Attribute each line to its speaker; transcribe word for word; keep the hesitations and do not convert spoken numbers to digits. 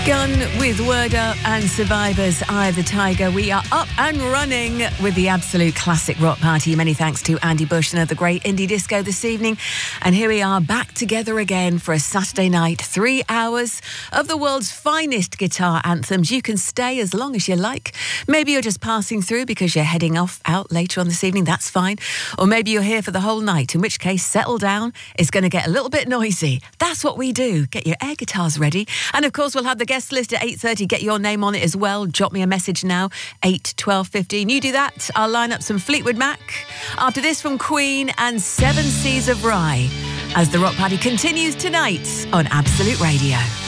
Speaker 1: Gun with Word Up and Survivors, Eye of the Tiger. We are up and running with the absolute classic rock party. Many thanks to Andy Bushner, the great indie disco this evening. And here we are back together again for a Saturday night. Three hours of the world's finest guitar anthems. You can stay as long as you like. Maybe you're just passing through because you're heading off out later on this evening. That's fine. Or maybe you're here for the whole night, in which case, settle down. It's going to get a little bit noisy. That's what we do. Get your air guitars ready. And of course, we'll have the guest list at eight thirty. Get your name on it as well. Drop me a message now, eight, twelve, fifteen. You do that, I'll line up some Fleetwood Mac. After this from Queen and Seven Seas of Rye, as the rock party continues tonight on Absolute Radio.